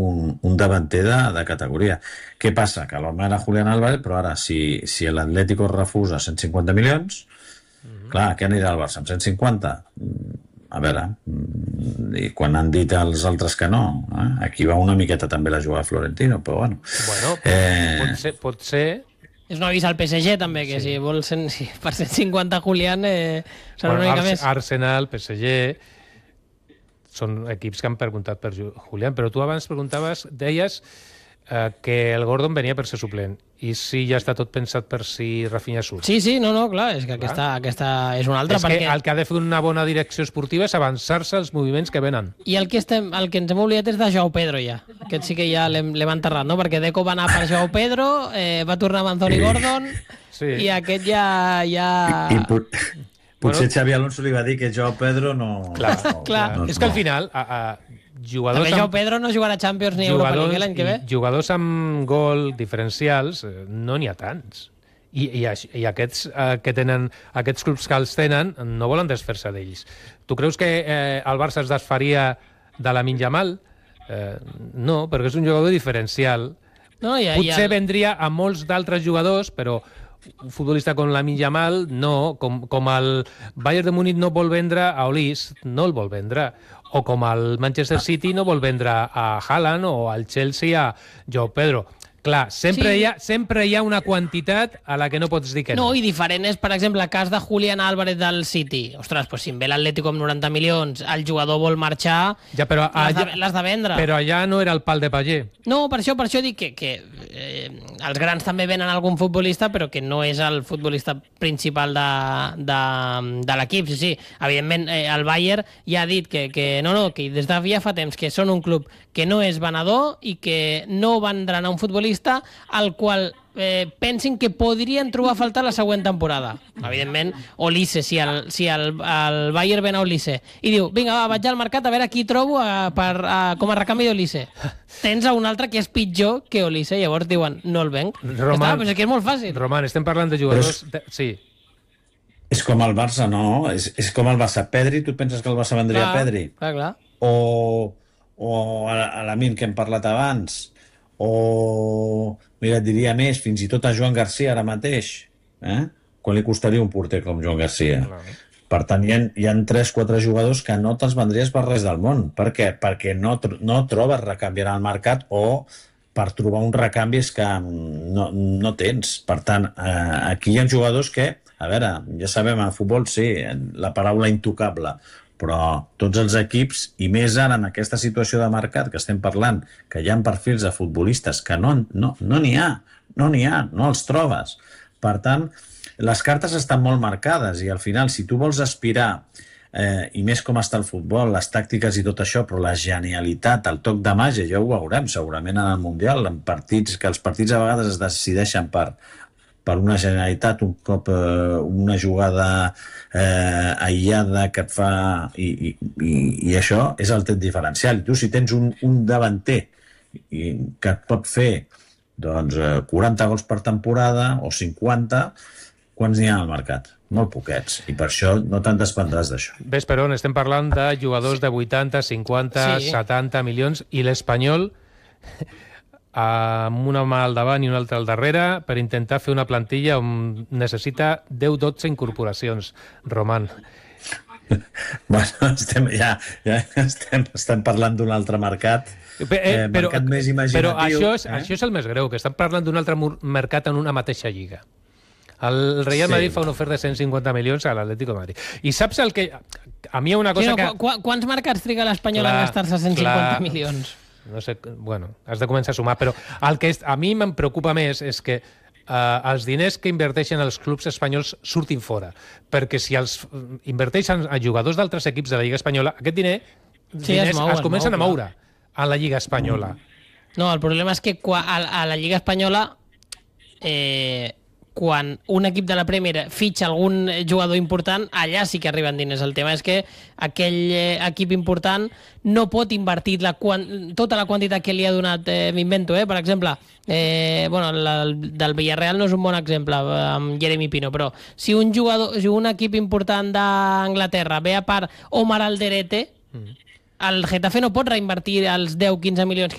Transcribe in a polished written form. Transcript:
un davanter de categoria. Què passa? Que l'home era Julián Álvarez, però ara, si l'Atlético refusa 150 milions, clar, què anirà al Barça? Amb 150? A veure, i quan han dit els altres que no, aquí va una miqueta també la jugada Florentino, però bueno. Pot ser... És un avís al PSG també, que si vols per 150 Julián serà una mica més. Arsenal, PSG, són equips que han preguntat per Julián, però tu abans deies que el Gordon venia per ser suplent, i si ja està tot pensat per si Rafinha surt. Sí, no, clar, és que aquesta és una altra. És que el que ha de fer una bona direcció esportiva és avançar-se als moviments que venen. I el que ens hem oblidat és de Joao Pedro, ja. Aquest sí que ja l'hem enterrat, no? Perquè Deco va anar per Joao Pedro, va tornar amb Anthony Gordon, i aquest ja... Potser Xavi Alonso li va dir que Joao Pedro no... Clar. És que al final... També Joao Pedro no jugarà Champions ni Europa League l'any que ve. Jugadors amb gol diferencials no n'hi ha tants. I aquests que tenen, aquests clubs que els tenen no volen desfer-se d'ells. Tu creus que el Barça es desfaria de Lamine Yamal? No, perquè és un jugador diferencial. Potser vendria a molts d'altres jugadors, però un futbolista com Lamine Yamal no, com el Bayern de Múnich no vol vendre a Olís, no el vol vendre, o com el Manchester City no vol vendre a Haaland, o al Chelsea a Joao Pedro. Clar, sempre hi ha una quantitat a la que no pots dir que no. No, i diferent és, per exemple, el cas de Julián Álvarez del City. Ostres, si em ve l'Atlético amb 90 milions, el jugador vol marxar, l'has de vendre. Però allà no era el pal de paller. No, per això dic que els grans també venen algun futbolista, però que no és el futbolista principal de l'equip. Sí, evidentment, el Bayern ja ha dit que des de ja fa temps que són un club que no és venedor i que no vendran a un futbolista al qual pensin que podrien trobar a faltar la següent temporada. Evidentment, Olise, si el Bayern ven a Olise i diu, vinga, vaig al mercat a veure qui trobo com a recanvi d'Olise. Tens a un altre que és pitjor que Olise, llavors diuen, no el venc. Roman, però és que és molt fàcil. Roman, estem parlant de jugadors... Sí. És com el Barça, no? És com el Barça. Pedri, tu penses que el Barça vendria a Pedri? Clar. O a Lamine, que hem parlat abans, o, mira, et diria més, fins i tot a Joan Garcia ara mateix, quan li costaria un porter com Joan Garcia. Per tant, hi ha 3-4 jugadors que no te'ls vendries per res del món. Per què? Perquè no trobes recanvi en el mercat, o per trobar un recanvi és que no tens. Per tant, aquí hi ha jugadors que, a veure, ja sabem, a futbol sí, la paraula intocable, però tots els equips, i més ara en aquesta situació de mercat que estem parlant, que hi ha perfils de futbolistes que no n'hi ha, no els trobes. Per tant, les cartes estan molt marcades, i al final, si tu vols aspirar, i més com està el futbol, les tàctiques i tot això, però la genialitat, el toc de màgia, ja ho veurem segurament en el Mundial, que els partits a vegades es decideixen per una genialitat, un cop una jugada aïllada que et fa, i això és el tret diferencial. I tu, si tens un davanter que et pot fer 40 gols per temporada o 50, quants n'hi ha al mercat? Molt poquets, i per això no te'n desprendràs d'això. Ves per on estem parlant de jugadors de 80, 50, 70 milions, i l'Espanyol amb una mà al davant i una altra al darrere per intentar fer una plantilla on necessita 10-12 incorporacions. Roman. Bueno, estem parlant d'un altre mercat, mercat més imaginatiu. Però això és el més greu, que estem parlant d'un altre mercat en una mateixa lliga. El Real Madrid fa una oferta de 150 milions a l'Atlético de Madrid. I saps el que... A mi hi ha una cosa que... Quants mercats triga l'Espanyol a gastar-se 150 milions? No sé, bueno, has de començar a sumar, però el que a mi em preocupa més és que els diners que inverteixen els clubs espanyols surtin fora, perquè si els inverteixen a jugadors d'altres equips de la Lliga Espanyola, aquest diners es comencen a moure a la Lliga Espanyola. No, el problema és que a la Lliga Espanyola quan un equip de la Premier fitxa algun jugador important, allà sí que arriben diners. El tema és que aquell equip important no pot invertir tota la quantitat que li ha donat, m'invento, per exemple, del Villarreal no és un bon exemple amb Jeremy Pino, però si un equip important d'Anglaterra ve a part Omar Alderete, el Getafe no pot reinvertir els 10-15 milions